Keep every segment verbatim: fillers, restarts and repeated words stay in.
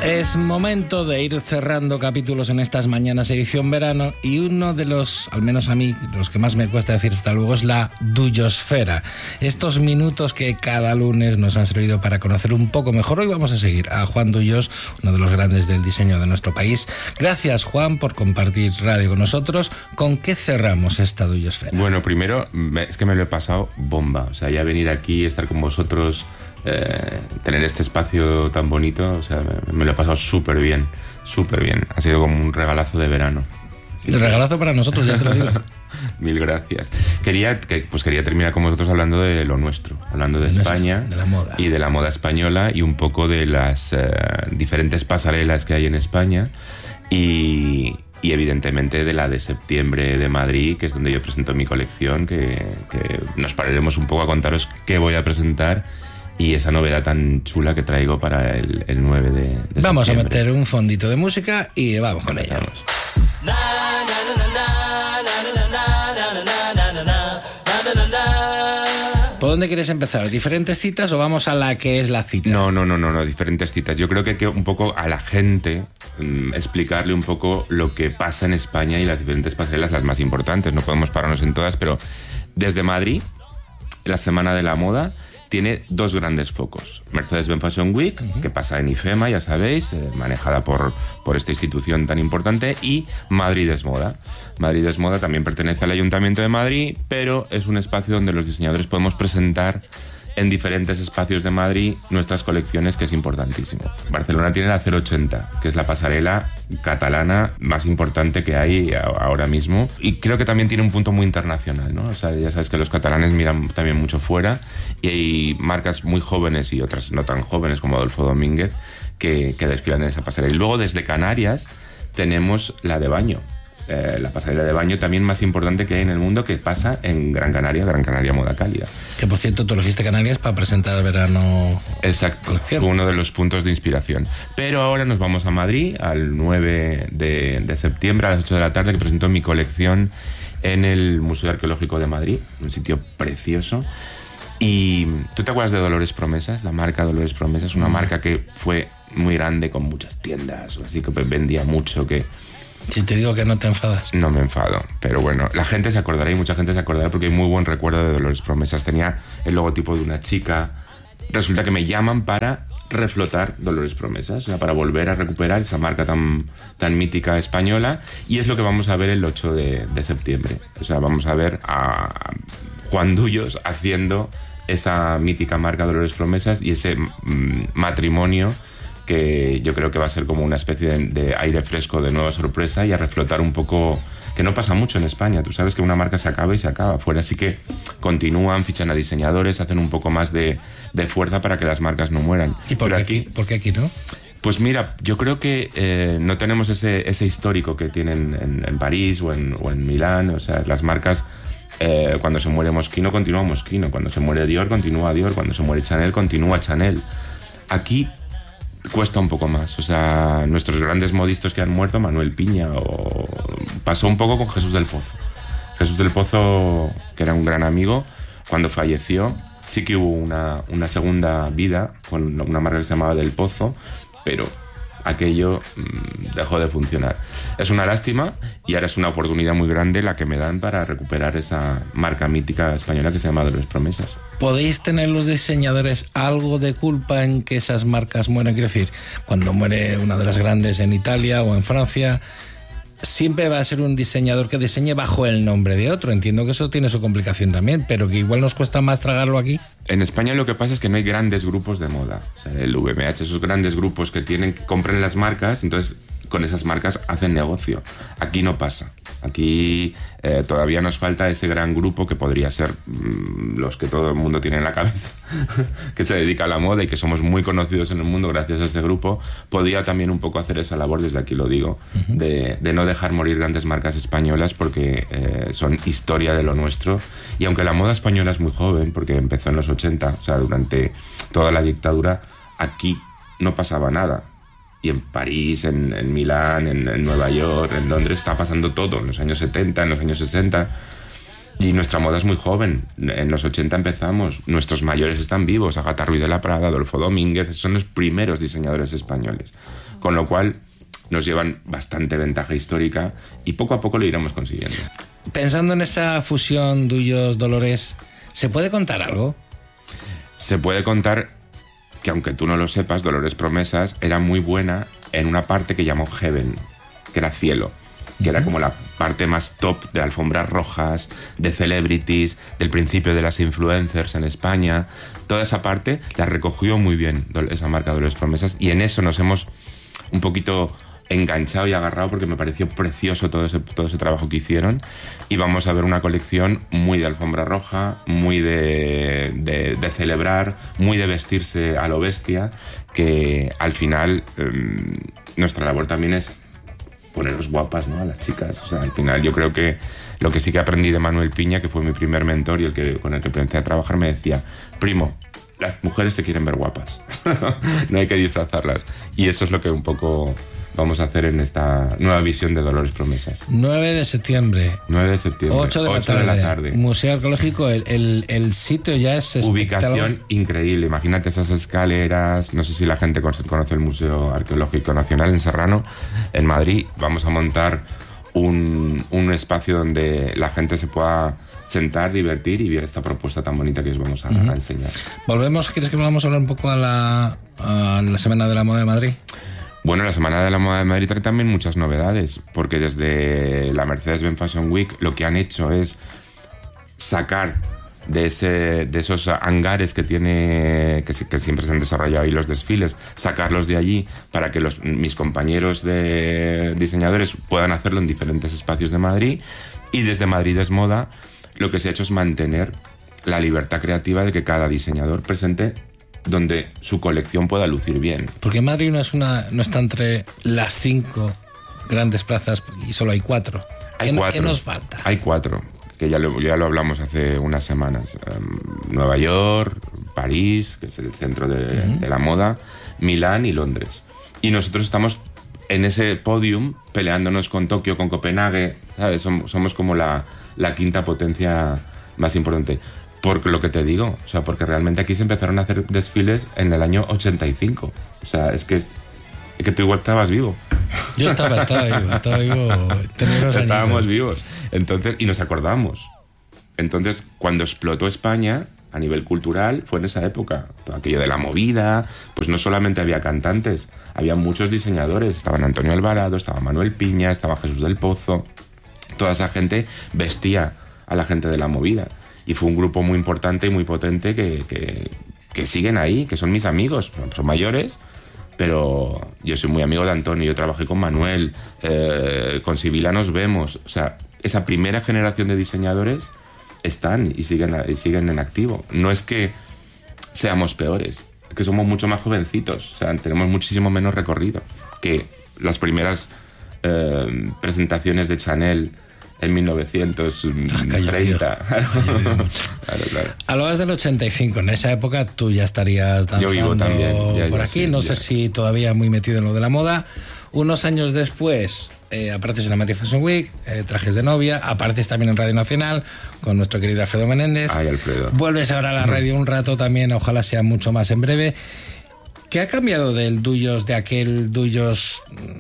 Es momento de ir cerrando capítulos en estas mañanas edición verano, y uno de los, al menos a mí, de los que más me cuesta decir hasta luego, es la duyosfera. Estos minutos que cada lunes nos han servido para conocer un poco mejor. Hoy vamos a seguir a Juan Duyos, uno de los grandes del diseño de nuestro país. Gracias, Juan, por compartir radio con nosotros. ¿Con qué cerramos esta duyosfera? Bueno, primero, es que me lo he pasado bomba. O sea, ya venir aquí, estar con vosotros, eh, tener este espacio tan bonito, o sea, me, me lo he pasado súper bien, súper bien. Ha sido como un regalazo de verano. Sí, el regalazo para nosotros, ya te lo digo. Mil gracias. Quería, que, pues quería terminar con vosotros hablando de lo nuestro, hablando de, de España, nuestro, de la moda. Y de la moda española, y un poco de las eh, diferentes pasarelas que hay en España, y, y evidentemente de la de septiembre de Madrid, que es donde yo presento mi colección, que, que nos pararemos un poco a contaros qué voy a presentar y esa novedad tan chula que traigo para el, el nueve de, de vamos septiembre. A meter un fondito de música y vamos con ella. ¿Por dónde quieres empezar? ¿Diferentes citas o vamos a la que es la cita? No, no, no, no, no, diferentes citas. Yo creo que hay que un poco a la gente um, explicarle un poco lo que pasa en España y las diferentes pasarelas, las más importantes. No podemos pararnos en todas, pero desde Madrid, la Semana de la Moda tiene dos grandes focos. Mercedes-Benz Fashion Week, uh-huh. que pasa en IFEMA, ya sabéis, eh, manejada por, por esta institución tan importante, y Madrid es Moda. Madrid es Moda también pertenece al Ayuntamiento de Madrid, pero es un espacio donde los diseñadores podemos presentar en diferentes espacios de Madrid nuestras colecciones, que es importantísimo. Barcelona tiene la cero ochenta, que es la pasarela catalana más importante que hay ahora mismo, y creo que también tiene un punto muy internacional, ¿no? O sea, ya sabes que los catalanes miran también mucho fuera, y hay marcas muy jóvenes y otras no tan jóvenes como Adolfo Domínguez que, que desfilan en esa pasarela. Y luego desde Canarias tenemos la de baño. Eh, la pasarela de baño también más importante que hay en el mundo, que pasa en Gran Canaria, Gran Canaria Moda Cálida. Que por cierto, tú elegiste Canarias para presentar el verano. Exacto, colección. Fue uno de los puntos de inspiración. Pero ahora nos vamos a Madrid, al nueve de, de septiembre a las ocho de la tarde, que presento mi colección en el Museo Arqueológico de Madrid, un sitio precioso. Y ¿tú te acuerdas de Dolores Promesas? La marca Dolores Promesas, una marca que fue muy grande, con muchas tiendas, así que vendía mucho, que... Si te digo que no te enfadas. No me enfado, pero bueno, la gente se acordará, y mucha gente se acordará, porque hay muy buen recuerdo de Dolores Promesas. Tenía el logotipo de una chica. Resulta que me llaman para reflotar Dolores Promesas, o sea, para volver a recuperar esa marca tan, tan mítica española, y es lo que vamos a ver el ocho de septiembre. O sea, vamos a ver a Juan Duyos haciendo esa mítica marca Dolores Promesas y ese mm, matrimonio, que yo creo que va a ser como una especie de, de aire fresco, de nueva sorpresa, y a reflotar un poco, que no pasa mucho en España. Tú sabes que una marca se acaba y se acaba. Fuera sí que continúan, fichan a diseñadores, hacen un poco más de, de fuerza para que las marcas no mueran. ¿Y por qué aquí, aquí, por qué aquí no? Pues mira, yo creo que eh, no tenemos ese, ese histórico que tienen en, en París o en, o en Milán. O sea, las marcas... Eh, cuando se muere Moschino, continúa Moschino. Cuando se muere Dior, continúa Dior. Cuando se muere Chanel, continúa Chanel. Aquí cuesta un poco más. O sea, nuestros grandes modistas que han muerto, Manuel Piña, o pasó un poco con Jesús del Pozo. Jesús del Pozo, que era un gran amigo, cuando falleció, sí que hubo una, una segunda vida con una marca que se llamaba Del Pozo, pero aquello mmm, dejó de funcionar. Es una lástima, y ahora es una oportunidad muy grande la que me dan para recuperar esa marca mítica española que se llama Dolores Promesas. ¿Podéis tener los diseñadores algo de culpa en que esas marcas mueran? Quiero decir, cuando muere una de las grandes en Italia o en Francia, siempre va a ser un diseñador que diseñe bajo el nombre de otro. Entiendo que eso tiene su complicación también, pero que igual nos cuesta más tragarlo aquí. En España lo que pasa es que no hay grandes grupos de moda. O sea, el V M H, esos grandes grupos que tienen, que compran las marcas, entonces con esas marcas hacen negocio. Aquí no pasa. Aquí eh, todavía nos falta ese gran grupo que podría ser mmm, los que todo el mundo tiene en la cabeza, que se dedica a la moda y que somos muy conocidos en el mundo gracias a ese grupo. Podría también un poco hacer esa labor, desde aquí lo digo, uh-huh. de, de no dejar morir grandes marcas españolas, porque eh, son historia de lo nuestro. Y aunque la moda española es muy joven, porque empezó en los ochenta, o sea, durante toda la dictadura, aquí no pasaba nada. Y en París, en, en Milán, en, en Nueva York, en Londres está pasando todo. En los años setenta, en los años sesenta. Y nuestra moda es muy joven. En los ochenta empezamos. Nuestros mayores están vivos. Agatha Ruiz de la Prada, Adolfo Domínguez, son los primeros diseñadores españoles. Con lo cual nos llevan bastante ventaja histórica y poco a poco lo iremos consiguiendo. Pensando en esa fusión Dullos-Dolores, ¿se puede contar algo? Se puede contar que, aunque tú no lo sepas, Dolores Promesas era muy buena en una parte que llamó Heaven, que era cielo, que era como la parte más top de alfombras rojas, de celebrities, del principio de las influencers en España. Toda esa parte la recogió muy bien esa marca Dolores Promesas, y en eso nos hemos un poquito enganchado y agarrado, porque me pareció precioso todo ese, todo ese trabajo que hicieron. Y vamos a ver una colección muy de alfombra roja, muy de, de, de celebrar, muy de vestirse a lo bestia, que al final eh, nuestra labor también es poneros guapas, ¿no?, a las chicas. O sea, al final yo creo que lo que sí que aprendí de Manuel Piña, que fue mi primer mentor y el que, con el que empecé a trabajar, me decía: primo, las mujeres se quieren ver guapas, no hay que disfrazarlas. Y eso es lo que un poco vamos a hacer en esta nueva visión de Dolores Promesas. nueve de septiembre. nueve de septiembre. ocho de la, tarde. de la tarde. Museo Arqueológico, el, el, el sitio ya es ubicación increíble. Imagínate esas escaleras. No sé si la gente conoce el Museo Arqueológico Nacional en Serrano, en Madrid. Vamos a montar un, un espacio donde la gente se pueda sentar, divertir y ver esta propuesta tan bonita que os vamos a, uh-huh. a enseñar. Volvemos, ¿quieres que volvamos a hablar un poco a la, a la Semana de la Moda de Madrid? Bueno, la Semana de la Moda de Madrid trae también muchas novedades, porque desde la Mercedes-Benz Fashion Week lo que han hecho es sacar de, ese, de esos hangares que tiene, que, que siempre se han desarrollado ahí los desfiles, sacarlos de allí para que los, mis compañeros de diseñadores puedan hacerlo en diferentes espacios de Madrid. Y desde Madrid es Moda lo que se ha hecho es mantener la libertad creativa de que cada diseñador presente donde su colección pueda lucir bien. Porque Madrid no es una no está entre las cinco grandes plazas y solo hay cuatro. Hay ¿Qué, cuatro. ¿Qué nos falta? Hay cuatro, que ya lo, ya lo hablamos hace unas semanas. Um, Nueva York, París, que es el centro de, uh-huh. de la moda, Milán y Londres. Y nosotros estamos en ese podium peleándonos con Tokio, con Copenhague, ¿sabes? Somos, somos como la, la quinta potencia más importante. Por lo que te digo, o sea, porque realmente aquí se empezaron a hacer desfiles en el año ochenta y cinco. O sea, es que, es, es que tú igual estabas vivo. Yo estaba, estaba vivo, estaba vivo. Estábamos añitos. vivos. Entonces, y nos acordamos. Entonces, cuando explotó España a nivel cultural, fue en esa época. Todo aquello de la movida, pues no solamente había cantantes, había muchos diseñadores. Estaban Antonio Alvarado, estaba Manuel Piña, estaba Jesús del Pozo. Toda esa gente vestía a la gente de la movida. Y fue un grupo muy importante y muy potente que, que, que siguen ahí, que son mis amigos. Son mayores, pero yo soy muy amigo de Antonio. Yo trabajé con Manuel, eh, con Sibila nos vemos. O sea, esa primera generación de diseñadores están y siguen, y siguen en activo. No es que seamos peores, es que somos mucho más jovencitos. O sea, tenemos muchísimo menos recorrido que las primeras eh, presentaciones de Chanel en mil novecientos treinta. Claro, claro. Hablabas del ochenta y cinco, en esa época tú ya estarías danzando. Yo vivo también, ya, por ya, aquí, sí, no ya. sé si todavía muy metido en lo de la moda. Unos años después eh, apareces en la Madrid Fashion Week, eh, trajes de novia, apareces también en Radio Nacional con nuestro querido Alfredo Menéndez. Ay, Alfredo. Vuelves ahora a la radio un rato también, ojalá sea mucho más en breve. ¿Qué ha cambiado del Dullos, de aquel Dullos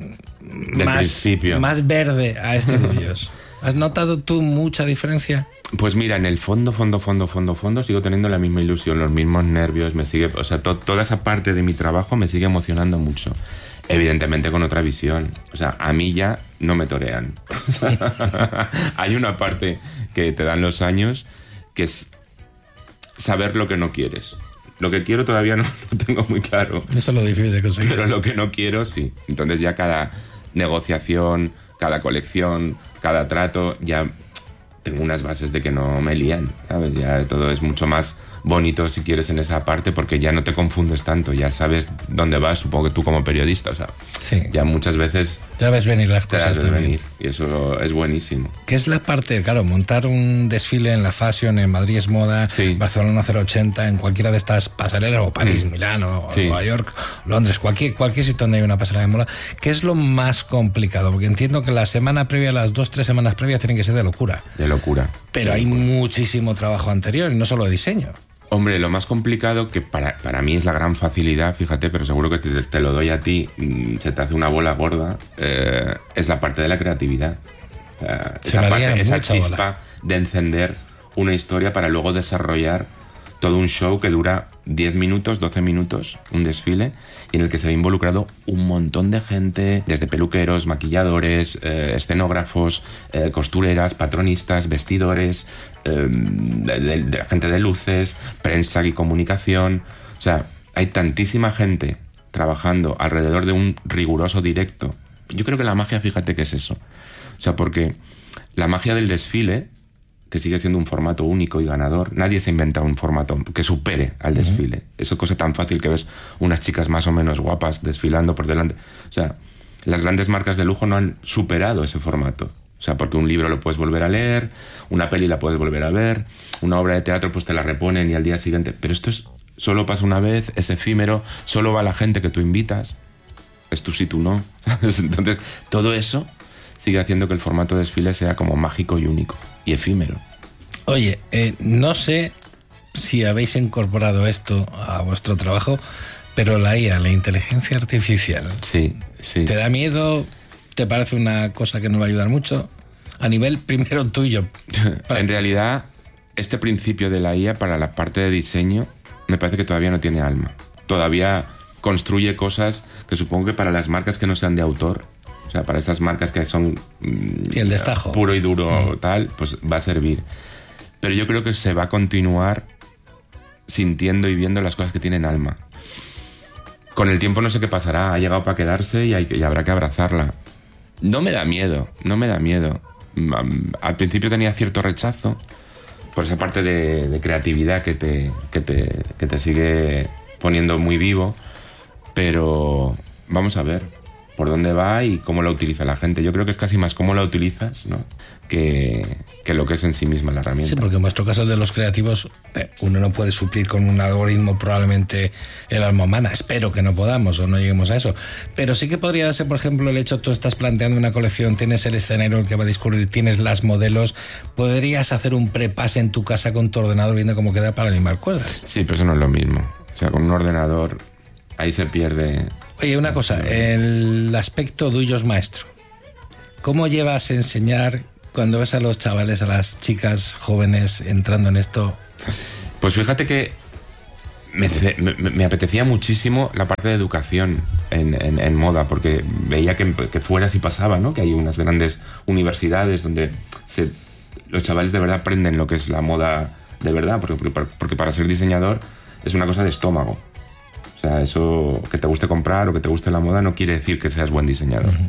más, más verde a este Dullos? ¿Has notado tú mucha diferencia? Pues mira, en el fondo, fondo, fondo, fondo, fondo, sigo teniendo la misma ilusión, los mismos nervios, me sigue, o sea, to, toda esa parte de mi trabajo me sigue emocionando mucho. Evidentemente con otra visión. O sea, a mí ya no me torean. O sea, hay una parte que te dan los años que es saber lo que no quieres. Lo que quiero todavía no lo tengo muy claro. Eso es lo difícil de conseguir. Pero lo que no quiero, sí. Entonces ya cada negociación, cada colección, cada trato, ya tengo unas bases de que no me lían, ¿sabes? Ya todo es mucho más, bonito, si quieres, en esa parte, porque ya no te confundes tanto, ya sabes dónde vas, supongo que tú como periodista, o sea, sí. ya muchas veces te ves venir las cosas te también. Venir, y eso es buenísimo. ¿Qué es la parte, claro, montar un desfile en la Fashion, en Madrid es moda, sí. Barcelona cero ochenta, en cualquiera de estas pasarelas, o París, mm. Milán, o sí. Nueva York, Londres, cualquier, cualquier sitio donde hay una pasarela de moda? ¿Qué es lo más complicado? Porque entiendo que la semana previa, las dos, tres semanas previas tienen que ser de locura. De locura. Pero de hay locura. muchísimo trabajo anterior, y no solo de diseño. Hombre, lo más complicado, que para, para mí es la gran facilidad, fíjate, pero seguro que te, te lo doy a ti, se te hace una bola gorda, eh, es la parte de la creatividad. O sea, esa parte, esa chispa bola. de encender una historia para luego desarrollar todo un show que dura diez minutos, doce minutos, un desfile, y en el que se ve involucrado un montón de gente, desde peluqueros, maquilladores, eh, escenógrafos, eh, costureras, patronistas, vestidores, eh, de, de, de gente de luces, prensa y comunicación. O sea, hay tantísima gente trabajando alrededor de un riguroso directo. Yo creo que la magia, fíjate que es eso. O sea, porque la magia del desfile, que sigue siendo un formato único y ganador. Nadie se inventa un formato que supere al desfile. Uh-huh. Eso es cosa tan fácil que ves unas chicas más o menos guapas desfilando por delante. O sea, las grandes marcas de lujo no han superado ese formato. O sea, porque un libro lo puedes volver a leer, una peli la puedes volver a ver, una obra de teatro pues te la reponen y al día siguiente... Pero esto es, solo pasa una vez, es efímero, solo va la gente que tú invitas. Es tú sí, tú no. Entonces, todo eso sigue haciendo que el formato de desfile sea como mágico y único y efímero. Oye, eh, no sé si habéis incorporado esto a vuestro trabajo, pero la I A, la inteligencia artificial, sí, sí. ¿te da miedo? ¿Te parece una cosa que nos va a ayudar mucho? A nivel primero tuyo. En realidad, este principio de la I A para la parte de diseño me parece que todavía no tiene alma. Todavía construye cosas que supongo que para las marcas que no sean de autor, o sea, para esas marcas que son y el destajo puro y duro, mm. tal, pues va a servir. Pero yo creo que se va a continuar sintiendo y viendo las cosas que tienen alma. Con el tiempo no sé qué pasará, ha llegado para quedarse y, hay que, y habrá que abrazarla. No me da miedo, no me da miedo. Al principio tenía cierto rechazo por esa parte de, de creatividad que te, que, te, que te sigue poniendo muy vivo, pero vamos a ver por dónde va y cómo la utiliza la gente. Yo creo que es casi más cómo la utilizas, ¿no? que, que lo que es en sí misma la herramienta. Sí, porque en vuestro caso de los creativos, eh, uno no puede suplir con un algoritmo probablemente el alma humana. Espero que no podamos o no lleguemos a eso. Pero sí que podría ser, por ejemplo, el hecho, tú estás planteando una colección, tienes el escenario el que va a discurrir, tienes las modelos, podrías hacer un prepase en tu casa con tu ordenador viendo cómo queda para animar cosas. Sí, pero eso no es lo mismo. O sea, con un ordenador ahí se pierde. Oye, una cosa, el aspecto tuyos maestro. ¿Cómo llevas a enseñar cuando ves a los chavales, a las chicas jóvenes entrando en esto? Pues fíjate que me, me, me apetecía muchísimo la parte de educación en, en, en moda, porque veía que, que fuera sí pasaba, ¿no? Que hay unas grandes universidades donde se, los chavales de verdad aprenden lo que es la moda de verdad, porque, porque para ser diseñador es una cosa de estómago. O sea, eso que te guste comprar o que te guste la moda no quiere decir que seas buen diseñador. Uh-huh.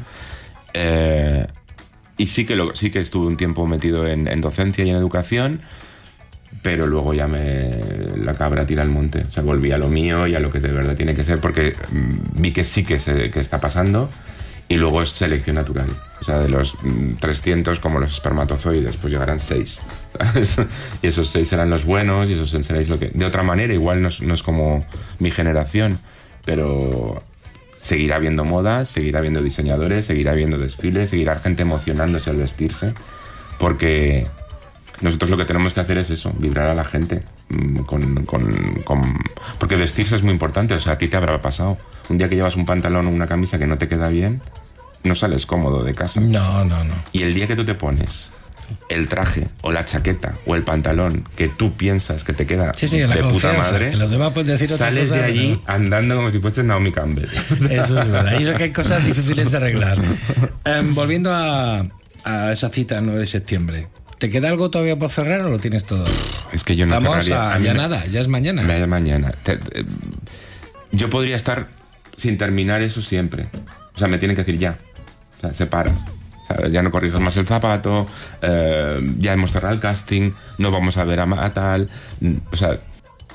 Eh, y sí que, lo, sí que estuve un tiempo metido en, en docencia y en educación, pero luego ya me la cabra tira al monte. O sea, volví a lo mío y a lo que de verdad tiene que ser, porque vi que sí que, se, que está pasando, y luego es selección natural. O sea, de los trescientos, como los espermatozoides, pues llegarán seis. ¿Sabes? Y esos seis serán los buenos y esos seréis lo que... De otra manera, igual no es, no es como mi generación, pero seguirá habiendo moda, seguirá habiendo diseñadores, seguirá habiendo desfiles, seguirá gente emocionándose al vestirse, porque nosotros lo que tenemos que hacer es eso, vibrar a la gente. Con, con, con... Porque vestirse es muy importante. O sea, a ti te habrá pasado. Un día que llevas un pantalón o una camisa que no te queda bien, no sales cómodo de casa. No, no, no. Y el día que tú te pones el traje o la chaqueta o el pantalón que tú piensas que te queda sí, sí, de puta madre, que los demás pueden decir otra sales cosa, de allí pero... andando como si fueses Naomi Campbell. Eso es verdad. Y eso que hay cosas difíciles de arreglar. Um, volviendo a, a esa cita el nueve de septiembre, ¿te queda algo todavía por cerrar o lo tienes todo? Es que yo no Estamos cerraría. A, ya me, nada, ya es mañana. Ya es mañana. Te, te, yo podría estar sin terminar eso siempre. O sea, me tienen que decir ya. O sea, se para. Ya no corrijas más el zapato, eh, ya hemos cerrado el casting, no vamos a ver a, a tal. O sea,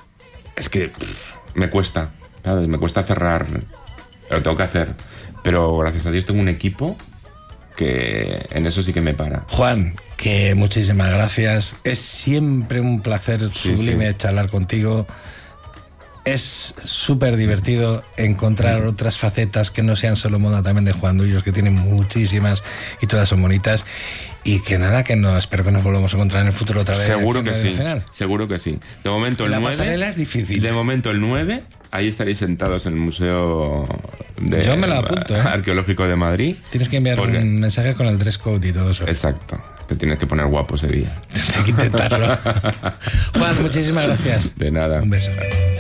es que me cuesta, ¿sabes? Me cuesta cerrar, lo tengo que hacer, pero gracias a Dios tengo un equipo que en eso sí que me para. Juan, que muchísimas gracias. Es siempre un placer sublime sí, sí. charlar contigo. Es súper divertido encontrar mm. otras facetas que no sean solo moda también de Juan Dullos, que tienen muchísimas y todas son bonitas. Y que nada, que no, espero que nos volvamos a encontrar en el futuro otra vez. Seguro que sí, seguro que sí. De momento el la nueve... pasarela es difícil. De momento el nueve, ahí estaréis sentados en el Museo de Yo me lo apunto, ¿eh? Arqueológico de Madrid. Tienes que enviar porque... un mensaje con el dress code y todo eso. Exacto. Te tienes que poner guapo ese día. Hay que intentarlo. Juan, muchísimas gracias. De nada. Un beso.